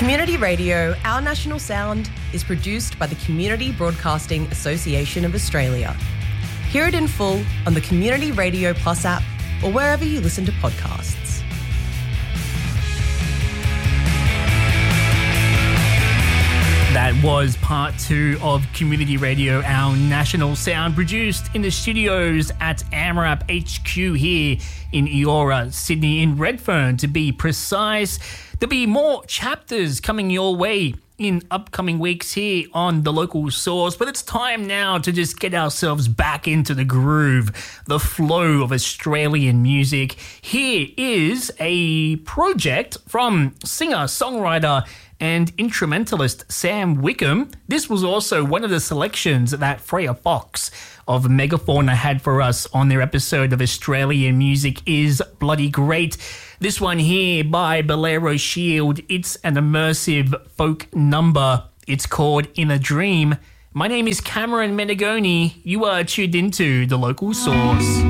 Community Radio, Our National Sound, is produced by the Community Broadcasting Association of Australia. Hear it in full on the Community Radio Plus app or wherever you listen to podcasts. That was part 2 of Community Radio, Our National Sound, produced in the studios at AMRAP HQ here in Eora, Sydney, in Redfern to be precise. There'll be more chapters coming your way in upcoming weeks here on The Local Source, but it's time now to just get ourselves back into the groove, the flow of Australian music. Here is a project from singer-songwriter and instrumentalist Sam Wickham. This was also one of the selections that Freya Fox of Megafauna had for us on their episode of Australian Music is Bloody Great. This one here by Bolero Shield, it's an immersive folk number. It's called In a Dream. My name is Cameron Menegoni. You are tuned into The Local Source.